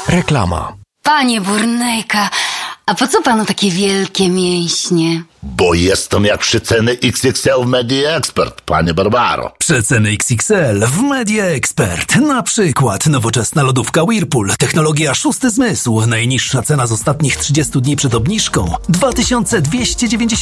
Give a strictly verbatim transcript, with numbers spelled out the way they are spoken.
Reklama. Panie Burnejka, a po co panu takie wielkie mięśnie? Bo jestem jak przeceny X X L w Media Expert, panie Barbaro. Przeceny X X L w Media Expert. Na przykład nowoczesna lodówka Whirlpool, technologia szósty zmysł. Najniższa cena z ostatnich trzydziestu dni przed obniżką dwa tysiące dwieście dziewięćdziesiąt